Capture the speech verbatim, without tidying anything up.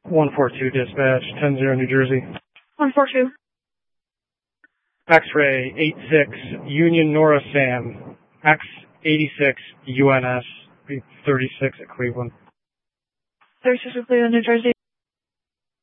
one four two dispatch, ten zero New Jersey. one four two. X-ray eight six, Union Nora Sam, X eighty-six U N S, thirty-six at Cleveland. thirty-six at Cleveland, New Jersey.